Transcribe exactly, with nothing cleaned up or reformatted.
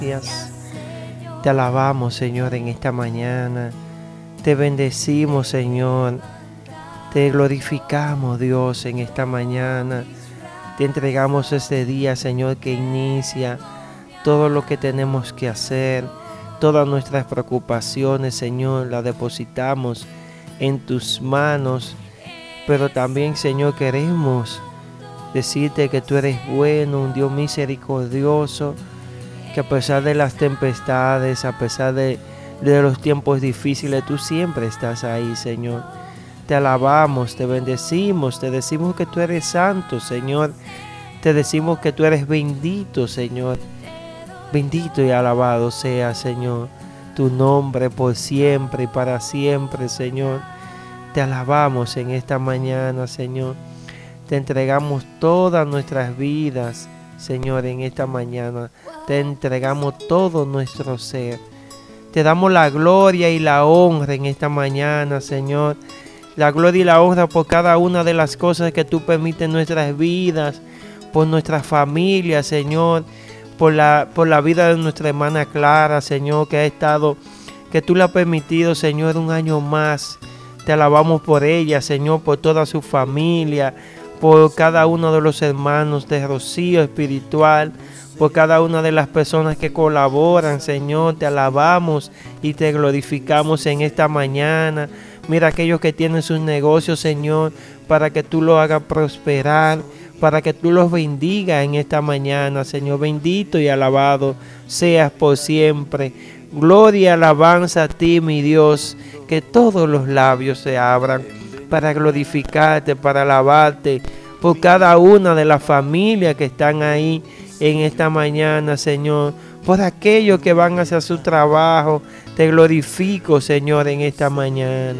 gracias. Te alabamos, Señor, en esta mañana. Te bendecimos, Señor. Te glorificamos, Dios, en esta mañana. Te entregamos este día, Señor, que inicia todo lo que tenemos que hacer. Todas nuestras preocupaciones, Señor, las depositamos en tus manos. Pero también, Señor, queremos decirte que tú eres bueno, un Dios misericordioso, que a pesar de las tempestades, a pesar de, de los tiempos difíciles, tú siempre estás ahí, Señor. Te alabamos, te bendecimos, te decimos que tú eres santo, Señor. Te decimos que tú eres bendito, Señor. Bendito y alabado sea, Señor, tu nombre por siempre y para siempre, Señor. Te alabamos en esta mañana, Señor. Te entregamos todas nuestras vidas, Señor, en esta mañana. Te entregamos todo nuestro ser. Te damos la gloria y la honra en esta mañana, Señor. La gloria y la honra por cada una de las cosas que tú permites en nuestras vidas, por nuestra familia, Señor, por la, por la vida de nuestra hermana Clara, Señor, que ha estado, que tú le has permitido, Señor, un año más. Te alabamos por ella, Señor, por toda su familia, por cada uno de los hermanos de Rocío Espiritual, por cada una de las personas que colaboran, Señor. Te alabamos y te glorificamos en esta mañana. Mira aquellos que tienen sus negocios, Señor, para que tú los hagas prosperar, para que tú los bendigas en esta mañana, Señor. Bendito y alabado seas por siempre. Gloria y alabanza a ti, mi Dios, que todos los labios se abran para glorificarte, para alabarte, por cada una de las familias que están ahí en esta mañana, Señor, por aquellos que van hacia su trabajo. Te glorifico, Señor, en esta mañana.